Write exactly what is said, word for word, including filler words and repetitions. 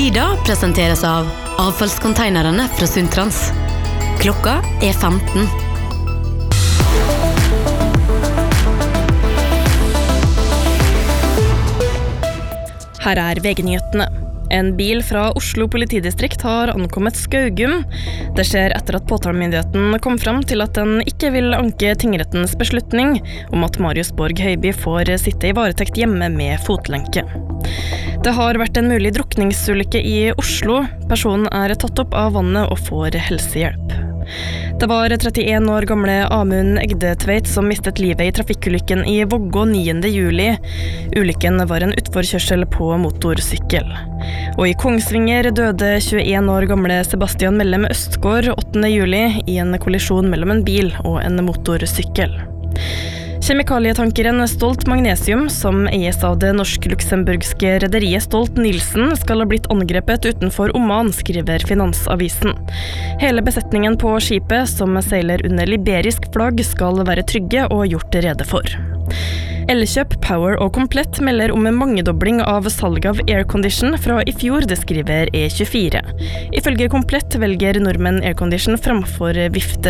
Tida presenteres av avfallskonteinerne fra Sundtrans. Klokka er femten. Her er V G-nyhetene. En bil fra Oslo politidistrikt har ankommet Skaugum. Det skjer etter at påtalemyndigheten kom fram til at den ikke vil anke tingrettens beslutning om at Marius Borg Høiby får sitte i varetekt hjemme med fotlenke. Det har vært en mulig drukningsulykke i Oslo. Personen er tatt opp av vannet og får helsehjelp. Det var trettien år gamle Amund Egdetveit som mistet livet i trafikkulykken i Vågå niende juli. Ulykken var en utforkjørsel på motorsykkel. Og i Kongsvinger døde tjueen år gamle Sebastian Mellem Østgård åttende juli i en kollisjon mellom en bil og en motorsykkel. Kjemikalietankeren Stolt Magnesium, som eies av det norsk-luxemburgske rederiet Stolt Nielsen, skal ha blitt angrepet utenfor Oman, skriver Finansavisen. Hele besetningen på skipet, som seiler under liberisk flagg, skal være trygge og gjort rede for. Elkjøp, Power og Komplett melder om en mangedobling av salg av aircondition fra i fjor, det skriver E tjuefire. Ifølge Komplett velger nordmenn aircondition framfor vifte